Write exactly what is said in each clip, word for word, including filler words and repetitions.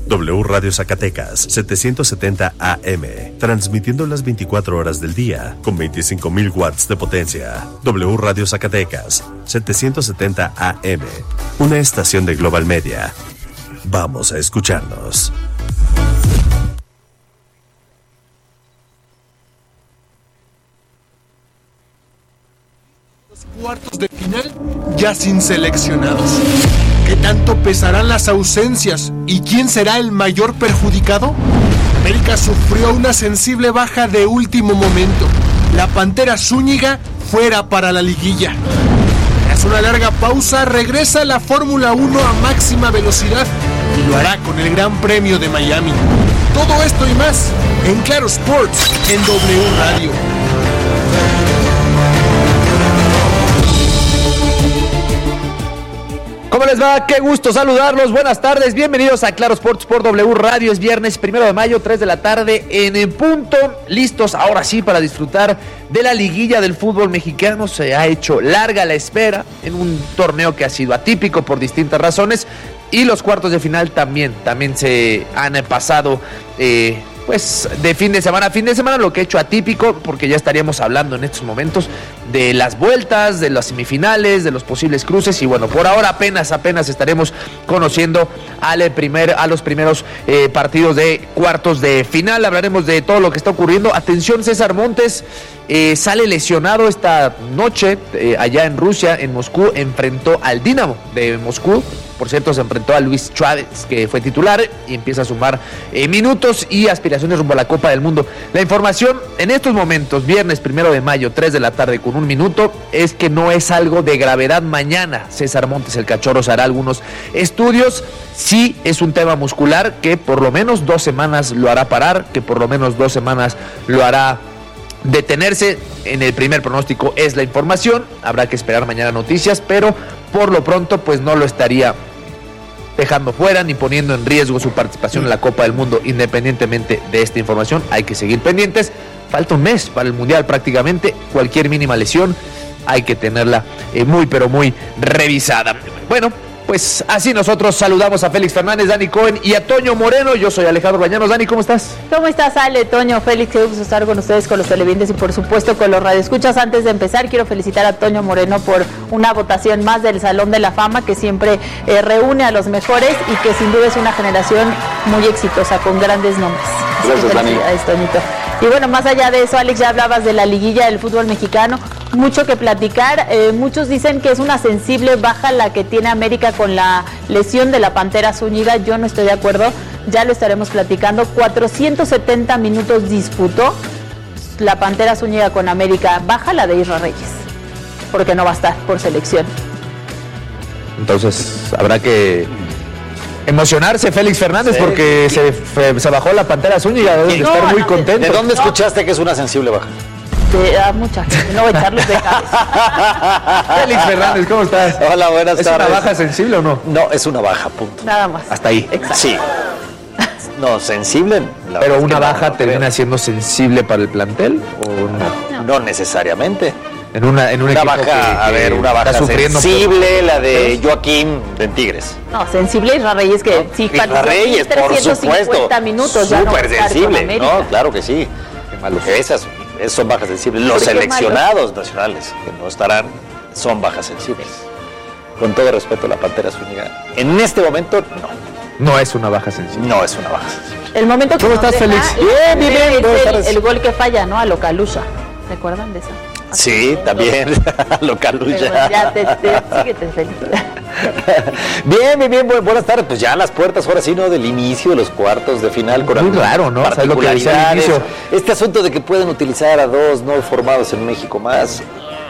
W Radio Zacatecas, setecientos setenta A M, transmitiendo las veinticuatro horas del día, con veinticinco mil watts de potencia. W Radio Zacatecas, setecientos setenta A M, una estación de Global Media. Vamos a escucharnos. Cuartos de final ya sin seleccionados. ¿Qué tanto pesarán las ausencias? ¿Y quién será el mayor perjudicado? América sufrió una sensible baja de último momento. La Pantera Zúñiga fuera para la liguilla. Tras una larga pausa, regresa la Fórmula uno a máxima velocidad y lo hará con el Gran Premio de Miami. Todo esto y más en Claro Sports en W Radio. ¿Cómo les va? Qué gusto saludarlos. Buenas tardes. Bienvenidos a Claro Sports por W Radio. Es viernes primero de mayo, tres de la tarde en el punto. Listos ahora sí para disfrutar de la liguilla del fútbol mexicano. Se ha hecho larga la espera en un torneo que ha sido atípico por distintas razones. Y los cuartos de final también, también se han pasado eh, pues de fin de semana a fin de semana, lo que he hecho atípico, porque ya estaríamos hablando en estos momentos de las vueltas, de las semifinales, de los posibles cruces, y bueno, por ahora apenas, apenas estaremos conociendo al primer, a los primeros eh, partidos de cuartos de final. Hablaremos de todo lo que está ocurriendo. Atención, César Montes eh, sale lesionado esta noche eh, allá en Rusia, en Moscú, enfrentó al Dinamo de Moscú. Por cierto, se enfrentó a Luis Chávez, que fue titular, y empieza a sumar eh, minutos y aspiraciones rumbo a la Copa del Mundo. La información en estos momentos, viernes primero de mayo, tres de la tarde con un minuto, es que no es algo de gravedad. Mañana César Montes, el Cachorro, se hará algunos estudios. Sí es un tema muscular que por lo menos dos semanas lo hará parar, que por lo menos dos semanas lo hará detenerse. En el primer pronóstico es la información. Habrá que esperar mañana noticias, pero por lo pronto pues no lo estaría dejando fuera ni poniendo en riesgo su participación en la Copa del Mundo. Independientemente de esta información, hay que seguir pendientes. Falta un mes para el Mundial prácticamente. Cualquier mínima lesión hay que tenerla eh, muy pero muy revisada. Bueno, pues así nosotros saludamos a Félix Fernández, Dani Cohen y a Toño Moreno. Yo soy Alejandro Bañanos. Dani, ¿cómo estás? ¿Cómo estás, Ale, Toño, Félix? Qué gusto estar con ustedes, con los televidentes y por supuesto con los radioescuchas. Antes de empezar, quiero felicitar a Toño Moreno por una votación más del Salón de la Fama, que siempre eh, reúne a los mejores y que sin duda es una generación muy exitosa, con grandes nombres. Gracias, Dani. Toñito. Y bueno, más allá de eso, Alex, ya hablabas de la liguilla del fútbol mexicano, mucho que platicar. Eh, muchos dicen que es una sensible baja la que tiene América con la lesión de la Pantera Zúñiga. Yo no estoy de acuerdo, ya lo estaremos platicando. cuatrocientos setenta minutos disputó la Pantera Zúñiga con América. Baja la de Isra Reyes, porque no va a estar por selección. Entonces habrá que emocionarse, Félix Fernández, sí, porque se, se bajó la Pantera Zúñiga. Debe de estar no, muy no, contento. ¿De dónde escuchaste que es una sensible baja? De a mucha gente, no voy a echarles de cabeza. Félix Fernández, ¿cómo estás? Hola, buenas ¿Es tardes. ¿Es una baja sensible o no? No, es una baja, punto. Nada más. Hasta ahí. Exacto. Sí. No, sensible. La Pero una no, baja no termina creo. siendo sensible para el plantel o no. No, no necesariamente. En una, en un una equipo baja, que, que a ver, una baja sensible, por... la de Joaquín de Tigres. No, sensible Isra Reyes, que no, sí Isra Reyes, por supuesto. Minutos, súper ya no sensible, no, claro que sí. Esas, esas son bajas sensibles. Los seleccionados nacionales que no estarán son bajas sensibles. Con todo respeto a la Pantera Zúñiga, en este momento no. No es una baja sensible. No es una baja sensible. El momento que ¿Cómo estás, Félix? Bien, bien, bien. El, el gol que falla, ¿no? A Localucha. ¿Recuerdan de eso? Sí, también, Localucha. Ya, te, te, síguete, Félix. Bien, bien, bien, buenas tardes. Pues ya a las puertas, ahora sí, ¿no? Del inicio de los cuartos de final. Con muy raro, ¿no? ¿Sabes lo que decía al inicio? Este asunto de que pueden utilizar a dos no formados en México más.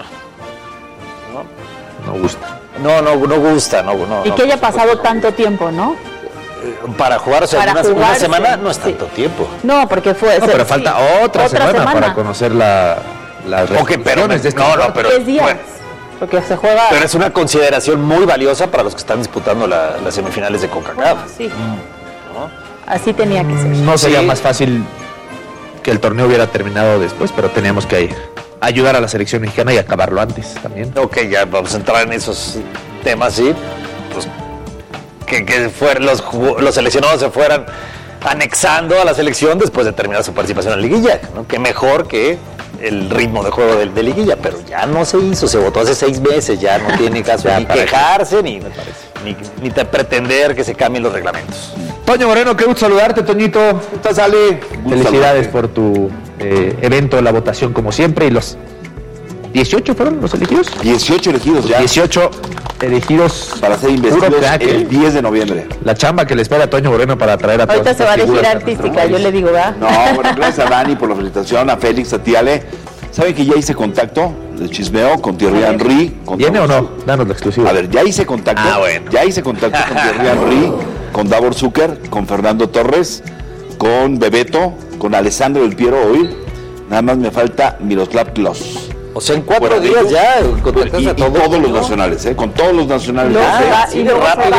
No, no gusta. No, no, no gusta, no, no. Y no, que haya pues, pasado tanto tiempo, ¿no? Para jugar, o sea, para una, jugar, una semana sí, no es sí. tanto tiempo. No, porque fue... No, pero sí, falta otra, otra semana, semana para conocer la, las okay, pero, de este no, no, pero, tres días. Bueno, porque se juega... Pero es una consideración muy valiosa para los que están disputando la, las semifinales de CONCACAF. Bueno, sí. Mm. ¿No? Así tenía que ser. No sería sí. más fácil que el torneo hubiera terminado después, pero teníamos que ir. Ayudar a la selección mexicana y acabarlo antes también. Ok, ya vamos a entrar en esos temas, sí. Pues que, que fuer, los, los seleccionados se fueran anexando a la selección después de terminar su participación en la liguilla, ¿no? Que mejor que el ritmo de juego de, de liguilla, pero ya no se hizo, se votó hace seis meses, ya no tiene caso ni quejarse ni, ni, ni pretender que se cambien los reglamentos. Toño Moreno, qué gusto saludarte, Toñito. ¿Cómo estás, Ale? Felicidades por tu eh, evento, la votación como siempre, y los dieciocho fueron los elegidos. dieciocho elegidos ya. dieciocho elegidos para ser investidos el diez de noviembre. La chamba que le espera a Toño Moreno para traer a todos. Ahorita se va a elegir artística, yo le digo, ¿verdad? No, bueno, gracias a Dani por la felicitación, a Félix, a ti, Ale. ¿Saben que ya hice contacto de chismeo con Thierry Henry? ¿Viene o no? Danos la exclusiva. A ver, ya hice contacto. Ah, bueno. Ya hice contacto con Thierry Henry, con Davor Zucker, con Fernando Torres, con Bebeto, con Alessandro Del Piero hoy. Nada más me falta Miroslav Klose. O sea, en cuatro bueno, días ya y, y a todos, todos los nacionales, ¿eh? Con todos los nacionales. No, ah, sí, y luego rápido.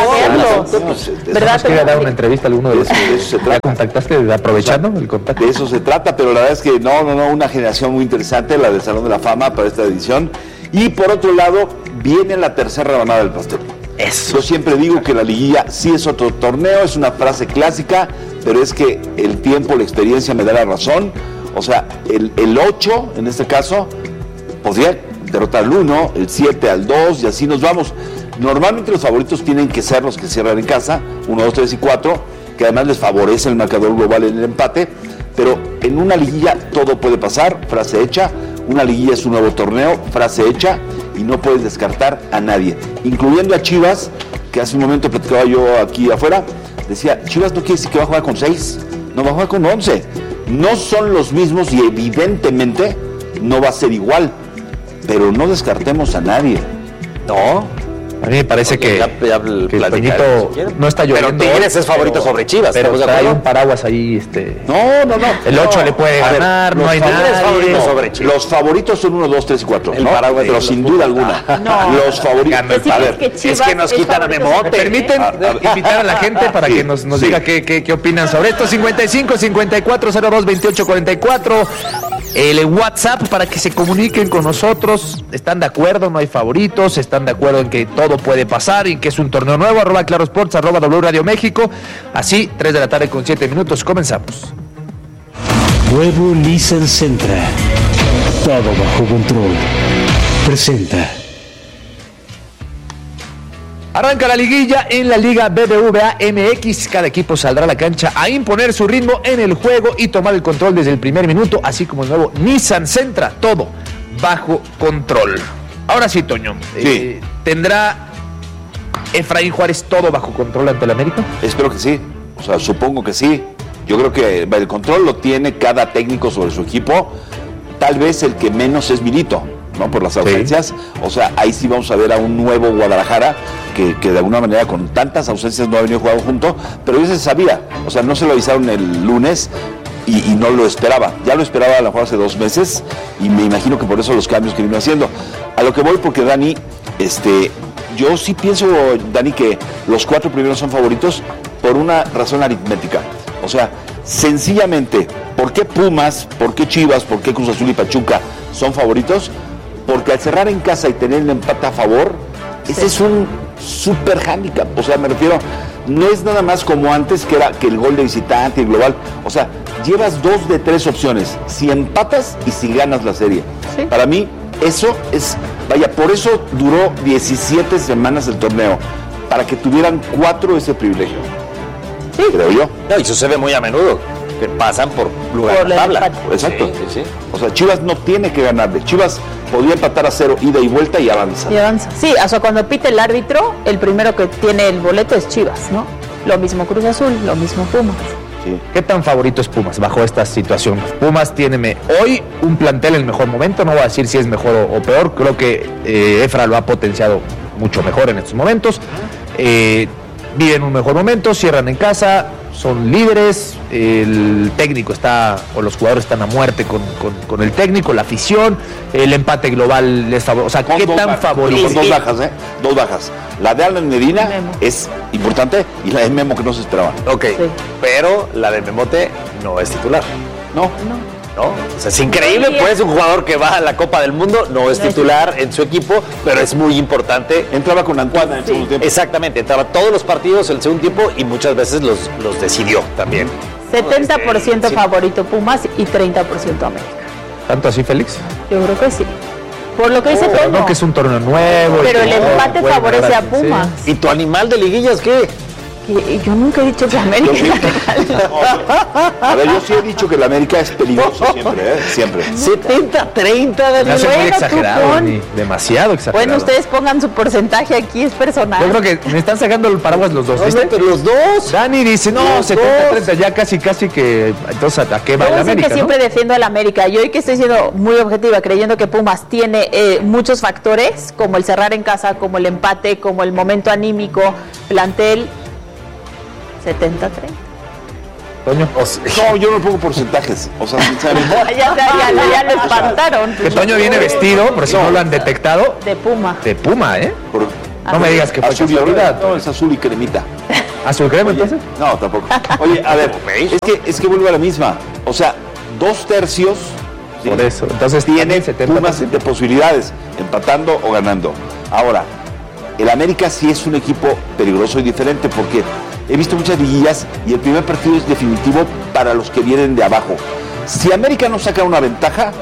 ¿Verdad? ¿Quieres dar una entrevista a alguno de esos? De eso se trata. ¿Ya contactaste aprovechando el contacto? De eso se trata, pero la verdad es que no, no, no, una generación muy interesante, la del Salón de la Fama para esta edición. Y por otro lado, viene la tercera rebanada del pastel. Eso. Yo siempre digo que la liguilla sí es otro torneo, es una frase clásica, pero es que el tiempo, la experiencia me da la razón. O sea, el, el ocho, en este caso, podría derrotar al uno, el siete al dos y así nos vamos. Normalmente los favoritos tienen que ser los que cierran en casa, uno, dos, tres y cuatro, que además les favorece el marcador global en el empate, pero en una liguilla todo puede pasar, frase hecha, una liguilla es un nuevo torneo, frase hecha, y no puedes descartar a nadie, incluyendo a Chivas, que hace un momento platicaba yo aquí afuera, decía, Chivas no quiere decir que va a jugar con seis, no va a jugar con once, no son los mismos y evidentemente no va a ser igual. Pero no descartemos a nadie. No. A mí me parece Oye, que, ya, ya que Toñito si no está lloviendo. Pero Tigres es favorito sobre Chivas. Pero hay un paraguas ahí. este. No, no, no. El ocho no, le puede ganar, ver, no hay nada. Sobre Chivas. Los favoritos son uno, dos, tres y cuatro. El ¿no? paraguas pero sin duda alguna. No. Los favoritos. A ver, que es que nos quitan a Memote. ¿Me permiten invitar a la gente para sí, que nos, nos sí. diga qué, qué, qué opinan sobre esto? cincuenta y cinco, cincuenta y cuatro, cero dos, veintiocho, cuarenta y cuatro. El WhatsApp para que se comuniquen con nosotros. ¿Están de acuerdo? ¿No hay favoritos? ¿Están de acuerdo en que todo puede pasar y que es un torneo nuevo? Arroba Claro Sports, arroba W Radio México. Así, tres de la tarde con siete minutos. Comenzamos. Nuevo Nissan Sentra. Todo bajo control. Presenta. Arranca la liguilla en la Liga B B V A M X. Cada equipo saldrá a la cancha a imponer su ritmo en el juego y tomar el control desde el primer minuto, así como el nuevo Nissan Sentra. Todo bajo control. Ahora sí, Toño. Sí. Eh, ¿Tendrá Efraín Juárez todo bajo control ante el América? Espero que sí. O sea, supongo que sí. Yo creo que el control lo tiene cada técnico sobre su equipo. Tal vez el que menos es Milito, ¿no? Por las ausencias. Sí. O sea, ahí sí vamos a ver a un nuevo Guadalajara que, que de alguna manera con tantas ausencias no ha venido jugando junto, pero ya se sabía. O sea, no se lo avisaron el lunes y, y no lo esperaba. Ya lo esperaba a lo mejor hace dos meses y me imagino que por eso los cambios que vino haciendo. A lo que voy, porque Dani, este, yo sí pienso, Dani, que los cuatro primeros son favoritos por una razón aritmética. O sea, sencillamente, ¿por qué Pumas, por qué Chivas, por qué Cruz Azul y Pachuca son favoritos? Porque al cerrar en casa y tener el empate a favor, ese es un super hándicap. O sea, me refiero, no es nada más como antes, que era que el gol de visitante y el global. O sea, llevas dos de tres opciones. Si empatas y si ganas la serie. ¿Sí? Para mí, eso es, vaya, por eso duró diecisiete semanas el torneo. Para que tuvieran cuatro ese privilegio. Sí. Creo yo. No, y sucede muy a menudo. Que pasan por lugar por la tabla. Empate. Exacto. Sí, sí, sí. O sea, Chivas no tiene que ganarle. Chivas podría empatar a cero, ida y vuelta y avanza. Y avanza. Sí, o sea, cuando pite el árbitro, el primero que tiene el boleto es Chivas, ¿no? Lo mismo Cruz Azul, lo mismo Pumas. Sí. ¿Qué tan favorito es Pumas bajo esta situación? Pumas tiene hoy un plantel en el mejor momento, no voy a decir si es mejor o, o peor, creo que eh, Efra lo ha potenciado mucho mejor en estos momentos. Eh, viven un mejor momento, cierran en casa, son líderes, el técnico está, o los jugadores están a muerte con, con, con el técnico, la afición, el empate global les favorece. O sea, ¿qué tan favorito? Con dos bajas, ¿eh? Dos bajas. La de Alan Medina Memo es importante y la de Memo que no se esperaba. Ok, sí. Pero la de Memote no es titular. No. No. ¿no? O sea, es increíble, pues un jugador que va a la Copa del Mundo, no es titular en su equipo, pero es muy importante. Entraba con Antuna en el segundo tiempo. Exactamente, entraba todos los partidos en el segundo tiempo y muchas veces los, los decidió también. setenta por ciento este, favorito Pumas y treinta por ciento América. ¿Tanto así, Félix? Yo creo que sí. Por lo que dice oh, Toño. No, que es un torneo nuevo. Pero el empate bueno, favorece bueno, a Pumas. Sí. ¿Y tu animal de liguillas qué? Que yo nunca he dicho que América. Sí. A ver, yo sí he dicho que la América es peligroso siempre, ¿eh? Siempre. setenta treinta de Me hace bueno, muy exagerado, pon... ni demasiado exagerado. Bueno, ustedes pongan su porcentaje aquí, es personal. Yo creo que me están sacando el paraguas los dos, No, ¿viste? no, pero los dos. Dani dice, no, Los setenta treinta, ya casi, casi que... Entonces, ¿a qué va Yo el sé América, que siempre no? defiendo al América. Y hoy que estoy siendo muy objetiva, creyendo que Pumas tiene eh, muchos factores, como el cerrar en casa, como el empate, como el momento anímico, plantel, setenta treinta. Toño. O sea, no, yo no pongo porcentajes. O sea, sinceramente. ya, ya, ya, ya lo espantaron. Que Toño viene vestido, por si no, no lo han detectado. De Puma. De Puma, ¿eh? Por, no me digas que fue azul y casualidad. No, es azul y cremita. ¿Azul crema Oye, entonces? No, tampoco. Oye, a ver, es que, es que vuelve a la misma. O sea, dos tercios. ¿sí? Por eso. Entonces tiene setenta por ciento. Pumas de posibilidades, empatando o ganando. Ahora, el América sí es un equipo peligroso y diferente porque he visto muchas liguillas y el primer partido es definitivo para los que vienen de abajo. Si América no saca una ventaja,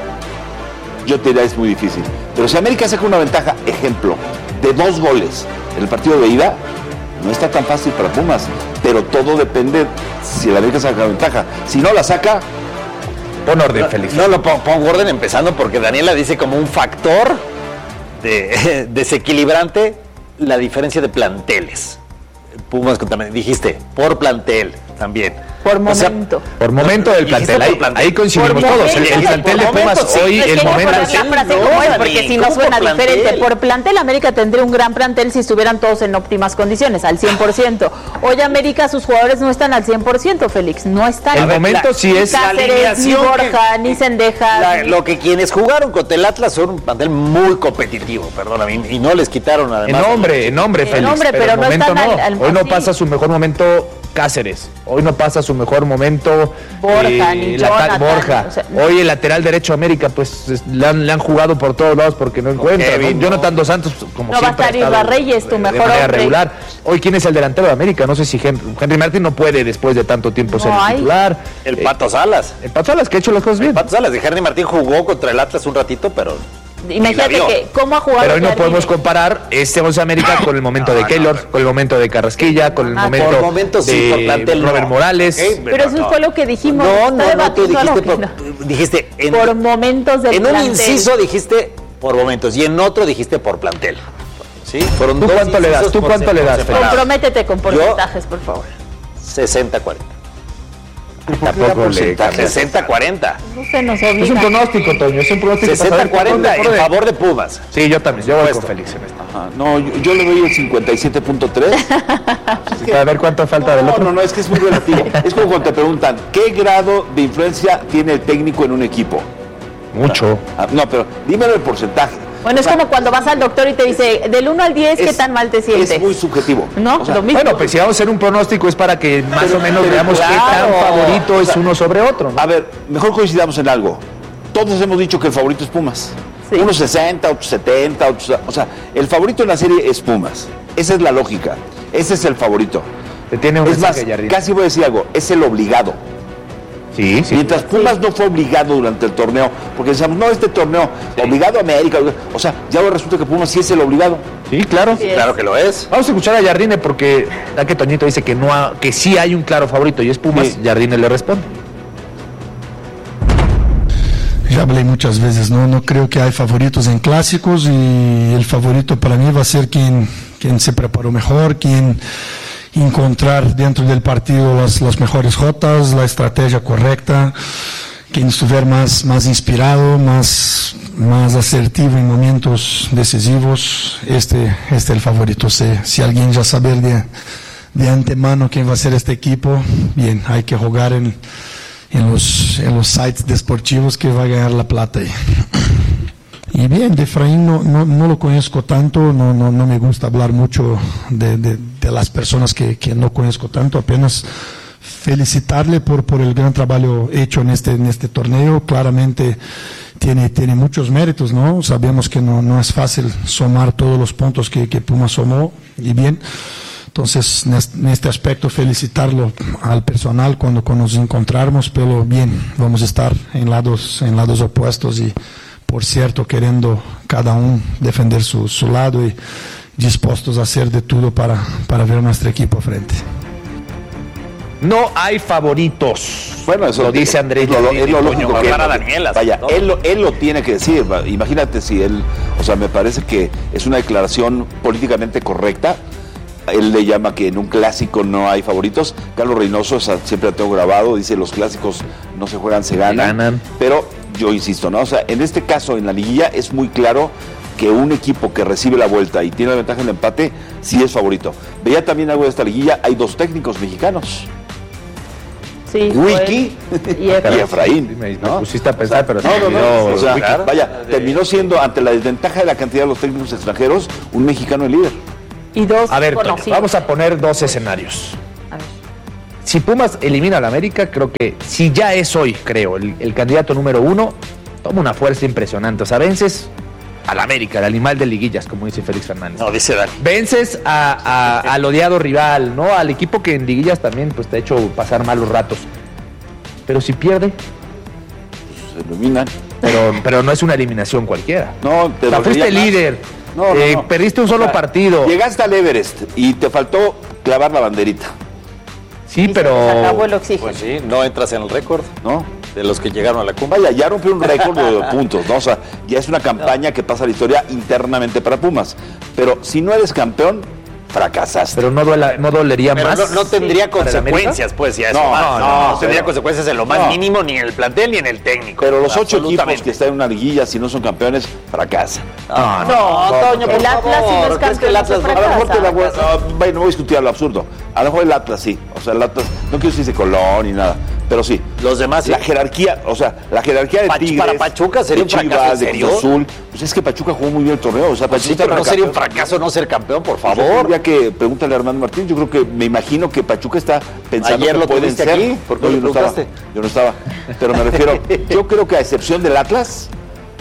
yo te diría es muy difícil. Pero si América saca una ventaja, ejemplo, de dos goles en el partido de ida, no está tan fácil para Pumas. Pero todo depende si el América saca la ventaja. Si no la saca... Pon orden, No, Félix. no lo pongo, pongo orden empezando porque Daniela dice como un factor de, desequilibrante la diferencia de planteles. Pumas también dijiste, por plantel también. Por O sea, momento. Por momento del plantel, ahí, plantel. ahí coincidimos Por todos. El, el momento, plantel de por Pumas momento, sí. hoy, Es que el hay que momento... poner la frase como es, porque si no ¿Cómo suena por plantel? diferente. Por plantel, América tendría un gran plantel si estuvieran todos en óptimas condiciones, al cien por ciento. Hoy América, sus jugadores no están al cien por ciento, Félix, no están. El momento sí es... la Cáceres, ni alineación Borja, que- ni Sendejas. La- ni- lo que quienes jugaron contra el Atlas son un plantel muy competitivo, perdóname, y no les quitaron En además. nombre, en nombre, En Félix. nombre, pero en no momento están no. al- al- Hoy no sí. pasa su mejor momento Cáceres. Hoy no pasa su mejor momento Borja, ni la- Jonathan, Borja. o sea, Hoy el lateral derecho América, pues es- le han, le han jugado por todos lados porque no encuentra. Kevin, ¿no? Jonathan Dos Santos, como No va a siempre, estar ha estado Isla Reyes, tu de- mejor de manera hombre. regular. Hoy, ¿quién es el delantero de América? No sé si Henry, Henry Martín no puede después de tanto tiempo No ser el hay. titular. El Eh, Pato Salas. el Pato Salas, que ha hecho las cosas El bien. Pato Salas de Henry Martín jugó contra el Atlas un ratito, pero Imagínate vio. que cómo ha jugado Pero hoy no Jardine. podemos comparar este Once América con el momento No, de no, Keylor, no. con el momento de Carrasquilla, con el Ah, momento por momentos sí, de por plantel Robert no. Morales. Ok, Pero eso fue lo que dijimos. No, está no, no, tú debatiendo algo dijiste que por, no. dijiste en, Por momentos del en un plantel. inciso dijiste por momentos y en otro dijiste por plantel. ¿Sí? Fueron ¿Tú dos cuánto le das? incisos ¿Tú por cuánto se- le por das, separado. Comprométete con porcentajes, por favor. sesenta cuarenta. Tampoco le sesenta cuarenta. No se nos obliga. Es un pronóstico, Toño, es un pronóstico. sesenta cuarenta en favor de Pumas. Sí, yo también, yo voy con Supuesto. Félix en esto. Ajá, no, yo, yo le doy el cincuenta y siete punto tres. A ver cuánto falta del No, otro. no, no, es que es muy relativo. Es como cuando te preguntan, ¿qué grado de influencia tiene el técnico en un equipo? Mucho. Ah, no, pero dímelo el porcentaje. Bueno, es O sea, como cuando vas al doctor y te dice, del uno al diez, ¿qué es- tan mal te sientes? Es muy subjetivo. ¿No? O sea, Lo mismo. Bueno, pues si vamos a hacer un pronóstico es para que más Pero- o menos pero veamos qué tan claro. favorito es uno sobre otro, ¿no? a ver, mejor coincidamos en algo. Todos hemos dicho que el favorito es Pumas. Sí. Unos sesenta, otros setenta, otros, o sea, el favorito en la serie es Pumas. Esa es la lógica. Ese es el favorito. Te tiene un Es más, mensaje, Jardín. casi voy a decir algo, es el obligado. Sí, sí. Mientras Pumas no fue obligado durante el torneo, porque decíamos, no, este torneo, obligado a América, o sea, ya ahora resulta que Pumas sí es el obligado. Sí, claro. Sí. Claro que lo es. Vamos a escuchar a Jardine porque ya que Toñito dice que no ha- que sí hay un claro favorito y es Pumas, Sí. Jardine le responde. Ya hablé muchas veces, ¿no? No creo que hay favoritos en clásicos y el favorito para mí va a ser quien, quien se preparó mejor, quien encontrar dentro del partido las, las mejores jotas, la estrategia correcta, quien estuviera más, más inspirado, más, más asertivo en momentos decisivos. Este, este es el favorito. Si, si alguien ya sabe de, de antemano quién va a ser este equipo, bien, hay que jugar en en los, en los sites deportivos que va a ganar la plata ahí. Y bien, de Efraín no, no, no lo conozco tanto, no, no, no me gusta hablar mucho de, de, de las personas que, que no conozco tanto, apenas felicitarle por, por el gran trabajo hecho en este, en este torneo. Claramente tiene, tiene muchos méritos, ¿no? Sabemos que no, no es fácil sumar todos los puntos que, que Puma sumó, y bien. Entonces, en este aspecto, felicitarlo al personal cuando, cuando nos encontramos, pero bien, vamos a estar en lados, en lados opuestos y, por cierto, queriendo cada uno defender su, su lado y dispuestos a hacer de todo para, para ver a nuestro equipo frente. No hay favoritos. Bueno, eso lo dice Andrés. Es lo, es lo lógico que para él, Daniela, vaya, ¿no? él, lo, él lo tiene que decir. Imagínate si él, o sea, me parece que es una declaración políticamente correcta. Él le llama que en un clásico no hay favoritos. Carlos Reynoso, o sea, siempre lo tengo grabado, dice los clásicos no se juegan, se ganan. ganan. Pero yo insisto, ¿no? O sea, en este caso, en la liguilla, es muy claro que un equipo que recibe la vuelta y tiene la ventaja en el empate, sí es favorito. Veía también algo de esta liguilla, hay dos técnicos mexicanos. Sí, Wiki y Efraín. Efraín, me, ¿no? me pusiste a pensar, pero no, se no, olvidó. no, o sea, Claro. vaya, terminó siendo, ante la desventaja de la cantidad de los técnicos extranjeros, un mexicano el líder. Y dos A ver, Toño, conocidos. vamos a poner dos escenarios. A ver. Si Pumas elimina al América, creo que si ya es hoy, creo, el, el candidato número uno, toma una fuerza impresionante. O sea, vences al América, el animal de liguillas, como dice Félix Fernández. No, dice Dani. Vences a, a, al odiado rival, ¿no? Al equipo que en liguillas también pues, te ha hecho pasar malos ratos. Pero si pierde, Se eliminan. pero, pero no es una eliminación cualquiera. No, te O sea, fuiste dolería más. líder. No, no, eh, no. Perdiste un solo O sea, partido. Llegaste al Everest y te faltó clavar la banderita, Sí, Y se pero. les acabó el oxígeno. Pues sí, no entras en el récord ¿no? de los que llegaron a la cumbre. Vaya, ya rompió un récord de puntos, ¿no? O sea, ya es una campaña que pasa a la historia internamente para Pumas. Pero si no eres campeón, fracasaste. Pero no, duela, no dolería Pero más. no, no tendría ¿Para el consecuencias, pues, ya eso. No, más. no, no, no, no tendría pero- consecuencias en lo más no. mínimo, ni en el plantel ni en el técnico. Pero los ocho equipos Absolutamente. que están en una liguilla, si no son campeones, fracasan. No, no. No, Toño, el por Atlas si no favor, es ¿crees que campeón el no se Atlas va- A lo mejor te la voy fracasa. a, no, bueno, no voy a discutir a lo absurdo. A lo mejor el Atlas sí. O sea, el Atlas, no quiero decir de Colón ni nada, pero sí. Los demás sí. La jerarquía, o sea, la jerarquía de Pach- Tigres, para Pachuca sería de un fracaso, Chivas, ¿en de serio? Cruz Azul. Pues es que Pachuca jugó muy bien el torneo. O sea, Pues Pachuca sí, pero no está sería un campeón. fracaso no ser campeón, por Yo favor. tendría que pregúntale a Armando Martín. Yo creo que, me imagino que Pachuca está pensando Ayer que lo pueden tuviste ser. aquí, ¿por qué No, le yo no estaba. preguntaste? Yo no estaba. Pero me refiero, yo creo que a excepción del Atlas,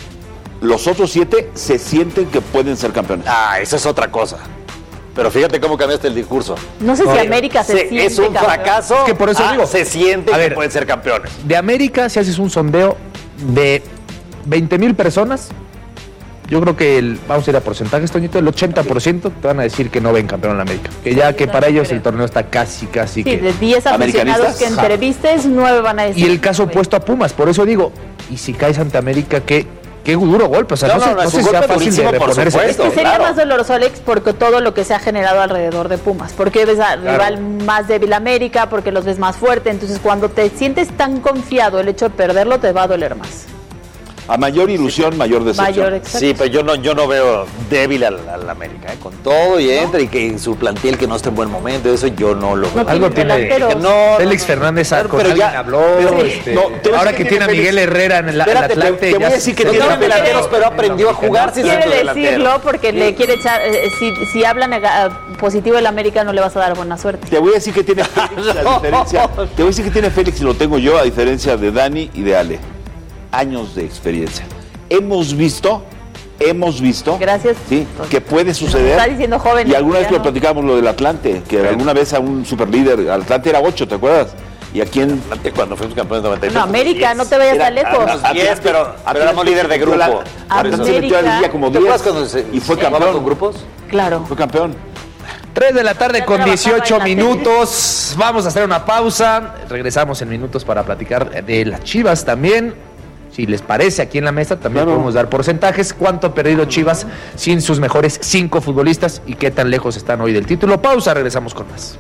los otros siete se sienten que pueden ser campeones. Ah, eso es otra cosa. Pero fíjate cómo cambiaste el discurso. No sé si Oye, América se, Se- siente es un campeón. fracaso. Es que por eso ah, digo. se siente A que ver. pueden ser campeones. De América, si haces un sondeo de veinte mil personas, yo creo que el, vamos a ir a porcentajes, Toñito, el ochenta por ciento te van a decir que no ven campeón en la América. Que ya que para ellos el torneo está casi, casi Sí, que... de diez aficionados que ¿Americanistas? entrevistes, nueve van a decir. Y el caso opuesto a Pumas, por eso digo, y si caes ante América, qué, qué duro golpe. O sea, no, No, sé, no, no, no es sé un si sea golpe fácil de durísimo, por reponerse. supuesto. Es que sería claro. más doloroso, Alex, porque todo lo que se ha generado alrededor de Pumas. Porque ves al rival más débil América, porque los ves más fuerte. Entonces, cuando te sientes tan confiado, el hecho de perderlo te va a doler más. A mayor ilusión, mayor decepción. Mayor, exacto. Sí, pero yo no, yo no veo débil al, al América, ¿eh? Con todo y entra y que su plantel que no está en buen momento, eso yo no lo veo. No Algo tiene tiene... delanteros. Que no, Félix no, Fernández pero- con pero alguien ya- habló. pero- este, no, te voy a decir ahora que que tiene tiene a Félix. Miguel Herrera en el, el Espérate, te- Atlante. te voy ya a decir que se- tiene no, un delanteros, pero aprendió a jugar sin Quiere centro delantero. decirlo porque le quiere echar. eh, si, si habla nega- positivo el América, no le vas a dar buena suerte. Te voy a decir que tiene Félix, a diferencia. Te voy a decir que tiene Félix y lo tengo yo, a diferencia de Dani y de Ale. Años de experiencia. Hemos visto, hemos visto. Gracias. Sí, que puede suceder. Está diciendo joven. Y alguna vez ya lo no. platicábamos lo del Atlante, que alguna vez a un superlíder, Atlante era ocho, ¿te acuerdas? Y aquí en Atlante cuando fuimos campeones de noventa y tres. No, América, no te vayas Era- tan lejos. ah, diez, pero- pero éramos líder de grupo. Atlante se metió a la liguilla como ¿Te acuerdas diez cuando se y fue jugaba campeón. con grupos? Claro. Fue campeón. tres de la tarde Ya con trabajaba dieciocho en la tele. minutos. Vamos a hacer una pausa. Regresamos en minutos para platicar de las Chivas también. Si les parece, aquí en la mesa también Claro. podemos dar porcentajes. ¿Cuánto ha perdido Chivas sin sus mejores cinco futbolistas y qué tan lejos están hoy del título? Pausa, regresamos con más.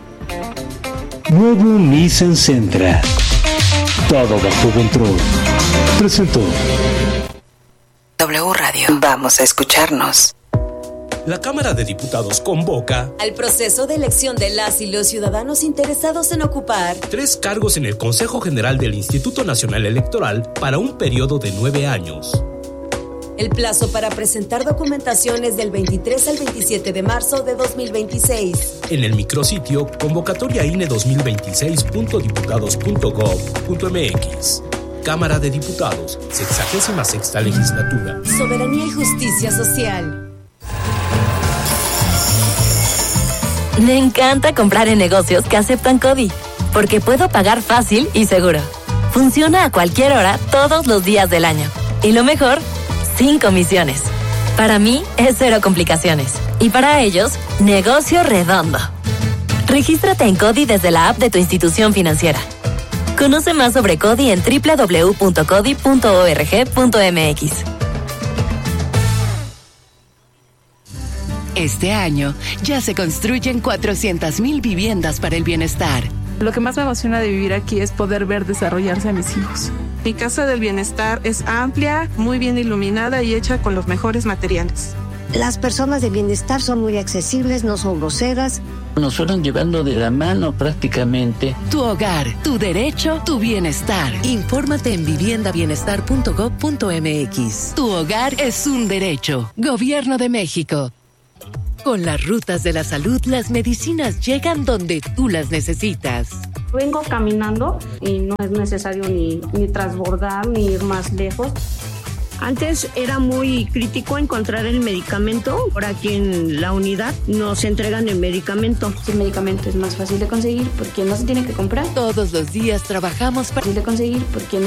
Nuevo Nissan Sentra. Todo bajo control. Presentó. W Radio. Vamos a escucharnos. La Cámara de Diputados convoca al proceso de elección de las y los ciudadanos interesados en ocupar tres cargos en el Consejo General del Instituto Nacional Electoral para un periodo de nueve años. El plazo para presentar documentación es del veintitrés al veintisiete de marzo de dos mil veintiséis. En el micrositio convocatoria I N E dos mil veintiséis punto diputados punto gob punto m x. Cámara de Diputados, sexagésima sexta legislatura. Soberanía y justicia social. Me encanta comprar en negocios que aceptan CODI, porque puedo pagar fácil y seguro. Funciona a cualquier hora, todos los días del año. Y lo mejor, sin comisiones. Para mí, es cero complicaciones. Y para ellos, negocio redondo. Regístrate en CODI desde la app de tu institución financiera. Conoce más sobre CODI en doble u doble u doble u punto codi punto org punto m x. Este año ya se construyen cuatrocientas mil viviendas para el bienestar. Lo que más me emociona de vivir aquí es poder ver desarrollarse a mis hijos. Mi casa del bienestar es amplia, muy bien iluminada y hecha con los mejores materiales. Las personas de bienestar son muy accesibles, no son groseras. Nos fueron llevando de la mano prácticamente. Tu hogar, tu derecho, tu bienestar. Infórmate en vivienda bienestar punto gob punto m x. Tu hogar es un derecho. Gobierno de México. Con las rutas de la salud, las medicinas llegan donde tú las necesitas. Vengo caminando y no es necesario ni, ni transbordar ni ir más lejos. Antes era muy crítico encontrar el medicamento. Ahora aquí en la unidad nos entregan el medicamento. El medicamento es más fácil de conseguir porque no se tiene que comprar. Todos los días trabajamos para fácil de conseguir porque no